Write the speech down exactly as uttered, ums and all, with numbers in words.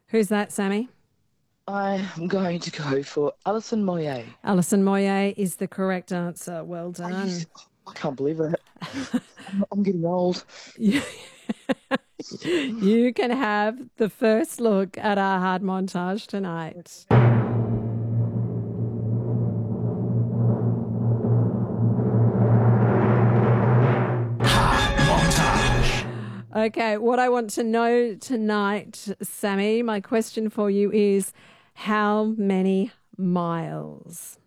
Who's that, Sammy? I'm going to go for Alison Moyet. Alison Moyet is the correct answer. Well Are you, done. I can't believe it. I'm, I'm getting old. You, you can have the first look at our hard montage tonight. Okay, what I want to know tonight, Sammy, my question for you is how many miles?